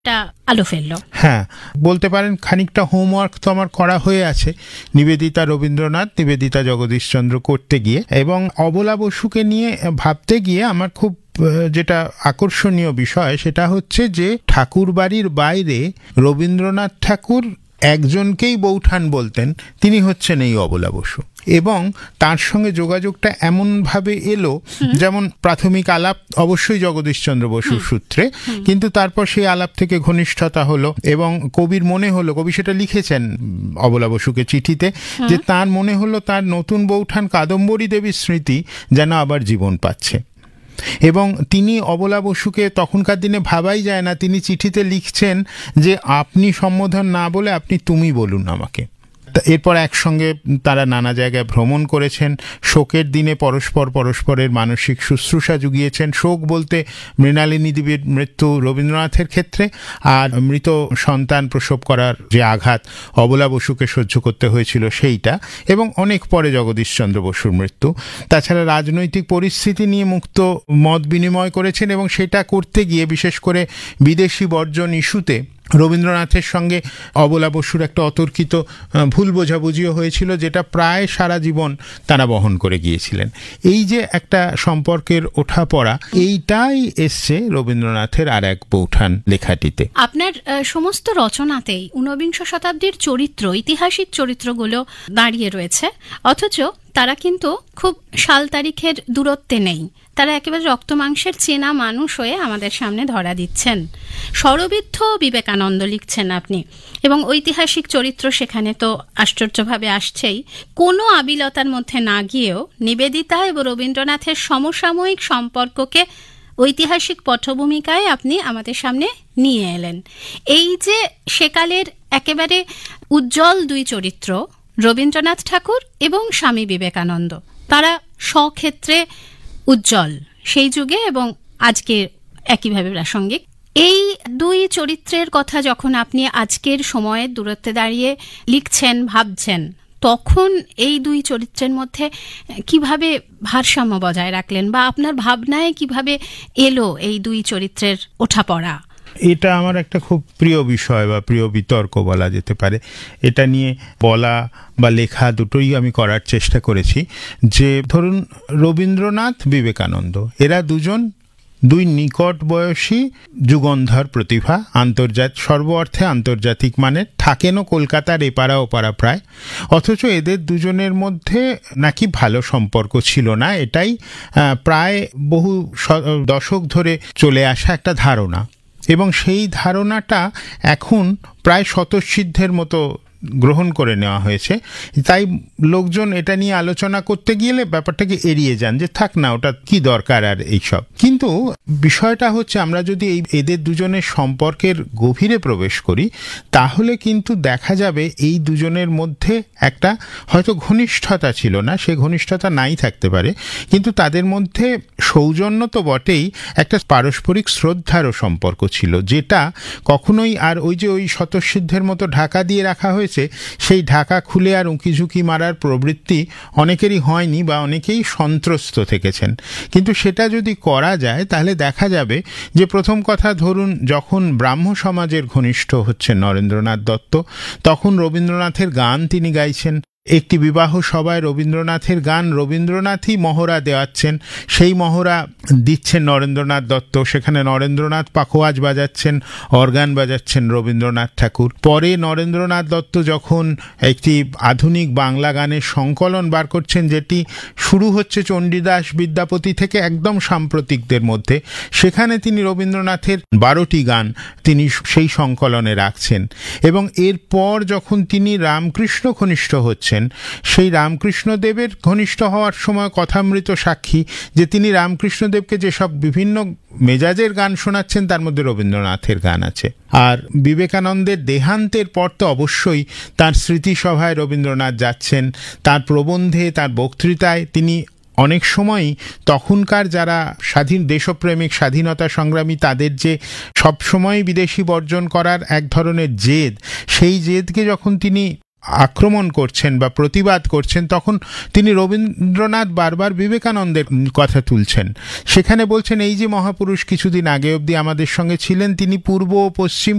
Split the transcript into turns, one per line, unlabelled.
আলো ফেললো।
হ্যাঁ, বলতে পারেন খানিকটা হোমওয়ার্ক তো আমার করা হয়ে আছে নিবেদিতা রবীন্দ্রনাথ, নিবেদিতা জগদীশচন্দ্র করতে গিয়ে, এবং অবলা বসুকে নিয়ে ভাবতে গিয়ে আমার খুব যেটা আকর্ষণীয় বিষয় সেটা হচ্ছে যে ঠাকুর বাড়ির বাইরে রবীন্দ্রনাথ ঠাকুর একজনকেই বৌঠান বলতেন, তিনি হচ্ছেন এই অবলা বসু, এবং তার সঙ্গে যোগাযোগটা এমনভাবে এলো যেমন প্রাথমিক আলাপ অবশ্যই জগদীশচন্দ্র বসুর সূত্রে, কিন্তু তারপর সেই আলাপ থেকে ঘনিষ্ঠতা হলো এবং কবির মনে হলো, কবি সেটা লিখেছেন অবলা বসুকে চিঠিতে, যে তার মনে হলো তার নতুন বৌঠান কাদম্বরী দেবীর স্মৃতি যেন আবার জীবন পাচ্ছে। এবং তিনি অবলা বসুকে তখনকার দিনে ভাবাই যায় না, তিনি চিঠিতে লিখছেন যে আপনি সম্বোধন না বলে আপনি তুমি বলুন আমাকে। এরপর একসঙ্গে তারা নানা জায়গায় ভ্রমণ করেছেন, শোকের দিনে পরস্পরের মানসিক শুশ্রূষা জুগিয়েছেন। শোক বলতে মৃণালিনী দেবীর মৃত্যু রবীন্দ্রনাথের ক্ষেত্রে, আর মৃত সন্তান প্রসব করার যে আঘাত অবলা বসুকে সহ্য করতে হয়েছিল সেইটা, এবং অনেক পরে জগদীশচন্দ্র বসুর মৃত্যু। তাছাড়া রাজনৈতিক পরিস্থিতি নিয়ে মুক্ত মত বিনিময় করেছেন, এবং সেটা করতে গিয়ে বিশেষ করে বিদেশি বর্জন ইস্যুতে রবীন্দ্রনাথের সঙ্গে অবলা বসুর একটা অতর্কিত ভুল বোঝাবুঝিও হয়েছিল, যেটা প্রায় সারা জীবন তারা বহন করে গিয়েছিলেন। এই যে একটা সম্পর্কের ওঠা পড়া, এইটাই এসছে রবীন্দ্রনাথের আর এক বৌঠান লেখাটিতে।
আপনার সমস্ত রচনাতেই ঊনবিংশ শতাব্দীর চরিত্র, ঐতিহাসিক চরিত্রগুলো দাঁড়িয়ে রয়েছে, অথচ তারা কিন্তু খুব সাল তারিখের দূরত্বে নেই, তারা একেবারে রক্তমাংসের চেনা মানুষ হয়ে আমাদের সামনে ধরা দিচ্ছেন। শরবিদ্ধ বিবেকানন্দ লিখছেন আপনি, এবং ঐতিহাসিক চরিত্র সেখানে তো আশ্চর্যভাবে আসছেই। কোনো আবিলতার মধ্যে না গিয়েও নিবেদিতা এবং রবীন্দ্রনাথের সমসাময়িক সম্পর্ককে ঐতিহাসিক পটভূমিকায় আপনি আমাদের সামনে নিয়ে এলেন। এই যে সেকালের একেবারে উজ্জ্বল দুই চরিত্র, রবীন্দ্রনাথ ঠাকুর এবং স্বামী বিবেকানন্দ, তারা স্বক্ষেত্রে উজ্জ্বল সেই যুগে এবং আজকে একইভাবে প্রাসঙ্গিক। এই দুই চরিত্রের কথা যখন আপনি আজকের সময়ের দূরত্বে দাঁড়িয়ে লিখছেন, ভাবছেন, তখন এই দুই চরিত্রের মধ্যে কিভাবে ভারসাম্য বজায় রাখলেন, বা আপনার ভাবনায় কিভাবে এলো এই দুই চরিত্রের ওঠাপড়া?
এটা আমার একটা খুব প্রিয় বিষয় বা প্রিয় বিতর্ক বলা যেতে পারে। এটা নিয়ে বলা বা লেখা দুটোই আমি করার চেষ্টা করেছি। যে ধরুন রবীন্দ্রনাথ, বিবেকানন্দ, এরা দুই নিকট বয়সী যুগন্ধর প্রতিভা, সর্ব অর্থে আন্তর্জাতিক মানের, থাকেনও কলকাতার এপাড়া ওপাড়া প্রায়, অথচ এদের দুজনের মধ্যে নাকি ভালো সম্পর্ক ছিল না, এটাই প্রায় বহু দশক ধরে চলে আসা একটা ধারণা, এবং সেই ধারণাটা এখন প্রায় স্বতঃসিদ্ধের মতো গ্রহণ করে নেওয়া হয়েছে। তাই লোকজন এটা নিয়ে আলোচনা করতে গেলে ব্যাপারটাকে এড়িয়ে যান, যে থাক না, ওটা কি দরকার আর এইসব। কিন্তু বিষয়টা হচ্ছে, আমরা যদি এদের দুজনের সম্পর্কের গভীরে প্রবেশ করি, তাহলে কিন্তু দেখা যাবে এই দুজনের মধ্যে একটা হয়তো ঘনিষ্ঠতা ছিল না, সে ঘনিষ্ঠতা নাই থাকতে পারে, কিন্তু তাদের মধ্যে সৌজন্য তো বটেই, একটা পারস্পরিক শ্রদ্ধারও সম্পর্ক ছিল, যেটা কখনোই আর ওই স্বতঃসিদ্ধের মতো ঢাকা দিয়ে রাখা হয়েছে, সেই ঢাকা খুলে আর উঁকিঝুঁকি মারার প্রবৃত্তি অনেকেরই হয়নি, বা অনেকেই সন্ত্রস্ত থেকেছেন। কিন্তু সেটা যদি করা যায় তাহলে দেখা যাবে যে, প্রথম কথা ধরুন, যখন ব্রাহ্ম সমাজের ঘনিষ্ঠ হচ্ছেন নরেন্দ্রনাথ দত্ত, তখন রবীন্দ্রনাথের গান তিনি গাইছেন। একটি বিবাহ সভায় রবীন্দ্রনাথের গান রবীন্দ্রনাথই মহড়া দেওয়াচ্ছেন, সেই মহড়া দিচ্ছেন নরেন্দ্রনাথ দত্ত, সেখানে নরেন্দ্রনাথ পাখোয়াজ বাজাচ্ছেন, অর্গান বাজাচ্ছেন রবীন্দ্রনাথ ঠাকুর। পরে নরেন্দ্রনাথ দত্ত যখন একটি আধুনিক বাংলা গানের সংকলন বার করছেন, যেটি শুরু হচ্ছে চণ্ডীদাস বিদ্যাপতি থেকে একদম সাম্প্রতিকদের মধ্যে, সেখানে তিনি রবীন্দ্রনাথের 12টি গান তিনি সেই সংকলনে রাখছেন। এবং এরপর যখন তিনি রামকৃষ্ণ ঘনিষ্ঠ হচ্ছেন, সেই রামকৃষ্ণদেবের ঘনিষ্ঠ হওয়ার সময় কথামৃত সাক্ষী যে তিনি রামকৃষ্ণদেবকে যেসব বিভিন্ন মেজাজের গান শোনাচ্ছেন, তার মধ্যে রবীন্দ্রনাথের গান আছে। আর বিবেকানন্দের দেহান্তের পর তো অবশ্যই তার স্মৃতিসভায় রবীন্দ্রনাথ যাচ্ছেন, তার প্রবন্ধে, তার বক্তৃতায় তিনি অনেক সময়ই তখনকার যারা দেশপ্রেমিক স্বাধীনতা সংগ্রামী, তাদের যে সবসময় বিদেশি বর্জন করার এক ধরনের জেদ, সেই জেদকে যখন তিনি আক্রমণ করছেন বা প্রতিবাদ করছেন, তখন তিনি রবীন্দ্রনাথ বারবার বিবেকানন্দের কথা তুলছেন। সেখানে বলছেন, এই যে মহাপুরুষ কিছুদিন আগে অবধি আমাদের সঙ্গে ছিলেন, তিনি পূর্ব ও পশ্চিম